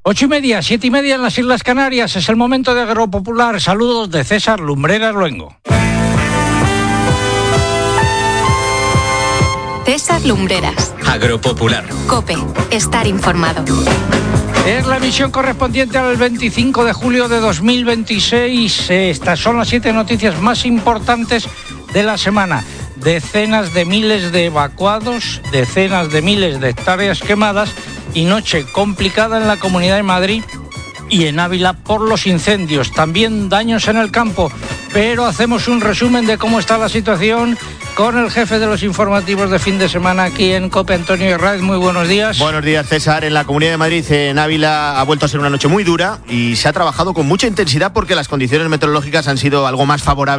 8:30, 7:30 en las Islas Canarias. Es el momento de Agropopular. Saludos de César Lumbreras Luengo. César Lumbreras. Agropopular. COPE. Estar informado. Es la emisión correspondiente al 25 de julio de 2026. Estas son las 7 noticias más importantes de la semana. Decenas de miles de evacuados, decenas de miles de hectáreas quemadas y noche complicada en la Comunidad de Madrid y en Ávila por los incendios. También daños en el campo, pero hacemos un resumen de cómo está la situación con el jefe de los informativos de fin de semana aquí en COPE, Antonio Herráez. Muy buenos días. Buenos días, César. En la Comunidad de Madrid, en Ávila, ha vuelto a ser una noche muy dura y se ha trabajado con mucha intensidad porque las condiciones meteorológicas han sido algo más favorables